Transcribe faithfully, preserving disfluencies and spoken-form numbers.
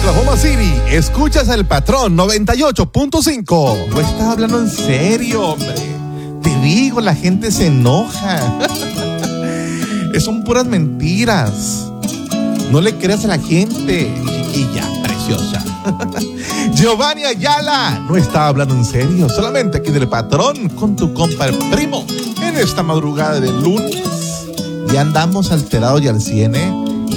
Oklahoma City, escuchas El Patrón noventa y ocho punto cinco. No estás hablando en serio, hombre. Te digo, la gente se enoja. Son puras mentiras. No le creas a la gente, chiquilla, preciosa. Giovanni Ayala no está hablando en serio. Solamente aquí del Patrón con tu compa el primo. En esta madrugada de lunes. Ya andamos alterados y al cien, ¿eh?